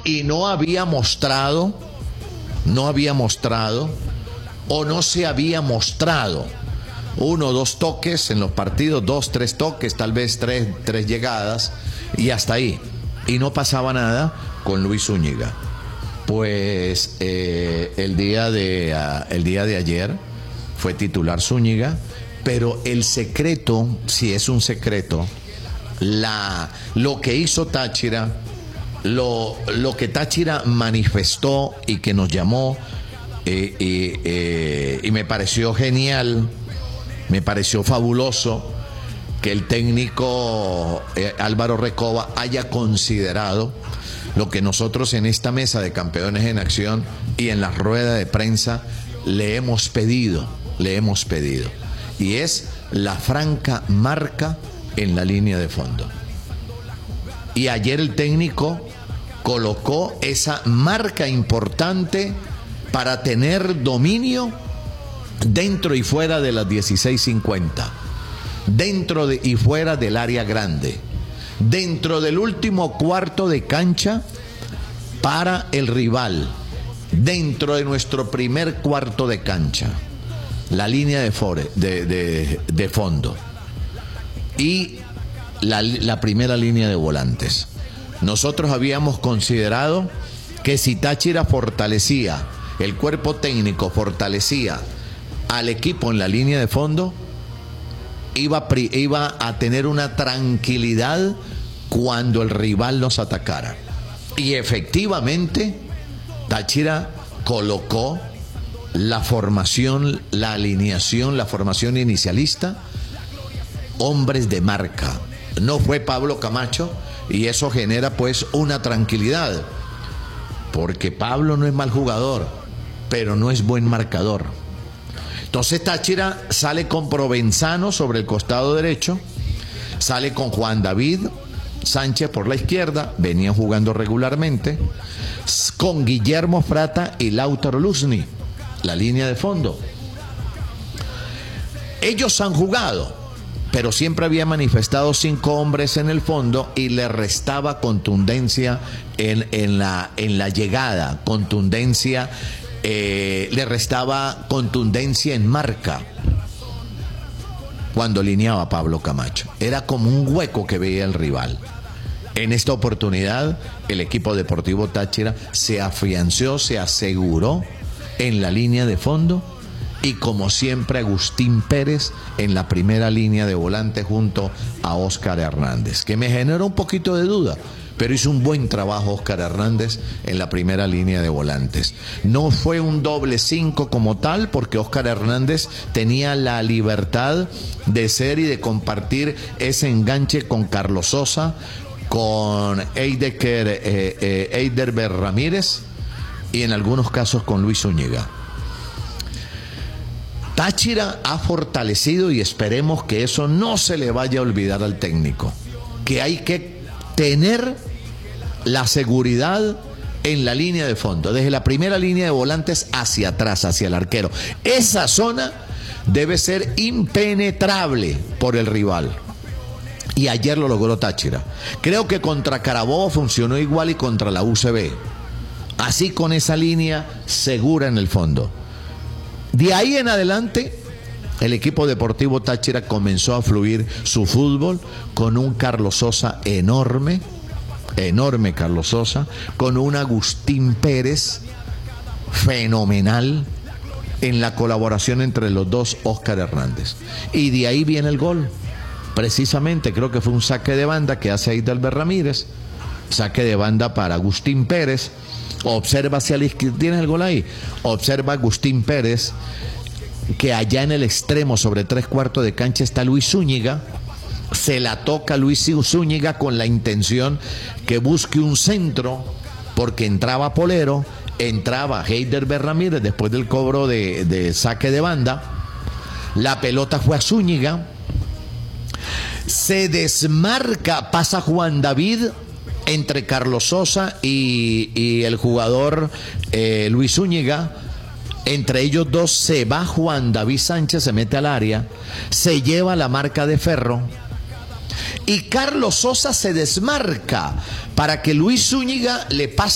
y no había mostrado o no se había mostrado 1 o 2 toques en los partidos, 2, 3 toques, tal vez 3 llegadas, y hasta ahí. Y no pasaba nada con Luis Zúñiga. Pues el día de ayer fue titular Zúñiga, pero el secreto, si es un secreto, lo que hizo Táchira, lo que Táchira manifestó y que nos llamó, y me pareció genial, me pareció fabuloso que el técnico Álvaro Recoba haya considerado lo que nosotros en esta mesa de campeones en acción y en la rueda de prensa le hemos pedido, y es la franca marca en la línea de fondo. Y ayer el técnico colocó esa marca importante para tener dominio dentro y fuera de las 16:50, dentro y fuera del área grande, dentro del último cuarto de cancha para el rival, dentro de nuestro primer cuarto de cancha, la línea de fondo y la primera línea de volantes. Nosotros habíamos considerado que si Táchira fortalecía, el cuerpo técnico fortalecía al equipo en la línea de fondo, iba a tener una tranquilidad cuando el rival nos atacara. Y efectivamente Táchira colocó la formación, la alineación, la formación inicialista, hombres de marca. No fue Pablo Camacho, y eso genera pues una tranquilidad, porque Pablo no es mal jugador, pero no es buen marcador. Entonces Táchira sale con Provenzano sobre el costado derecho, sale con Juan David Sánchez por la izquierda, venía jugando regularmente, con Guillermo Frata y Lautaro Luzny, la línea de fondo. Ellos han jugado, pero siempre había manifestado 5 hombres en el fondo y le restaba contundencia en la llegada, contundencia, le restaba contundencia en marca cuando lineaba Pablo Camacho. Era como un hueco que veía el rival. En esta oportunidad, el equipo deportivo Táchira se afianzó, se aseguró en la línea de fondo, y como siempre Agustín Pérez en la primera línea de volante junto a Óscar Hernández, que me generó un poquito de duda, pero hizo un buen trabajo Óscar Hernández en la primera línea de volantes. No fue un doble 5 como tal, porque Óscar Hernández tenía la libertad de ser y de compartir ese enganche con Carlos Sosa, con Eiderber Ramírez y en algunos casos con Luis Zúñiga. Táchira ha fortalecido, y esperemos que eso no se le vaya a olvidar al técnico, que hay que tener la seguridad en la línea de fondo, desde la primera línea de volantes hacia atrás, hacia el arquero. Esa zona debe ser impenetrable por el rival. Y ayer lo logró Táchira. Creo que contra Carabobo funcionó igual, y contra la UCB. Así, con esa línea segura en el fondo. De ahí en adelante, el equipo deportivo Táchira comenzó a fluir su fútbol con un Carlos Sosa enorme Carlos Sosa, con un Agustín Pérez fenomenal, en la colaboración entre los dos, Óscar Hernández. Y de ahí viene el gol. Precisamente, creo que fue un saque de banda que hace Eidelber Ramírez, saque de banda para Agustín Pérez. Observa hacia la izquierda, ¿tienes el gol ahí? Observa Agustín Pérez, que allá en el extremo, sobre 3/4 de cancha, está Luis Zúñiga. Se la toca Luis Zúñiga con la intención que busque un centro, porque entraba Polero, entraba Eidelber Ramírez después del cobro de saque de banda. La pelota fue a Zúñiga, se desmarca, pasa Juan David entre Carlos Sosa y el jugador Luis Zúñiga. Entre ellos dos se va Juan David Sánchez, se mete al área, se lleva la marca de Ferro, y Carlos Sosa se desmarca para que Luis Zúñiga le pase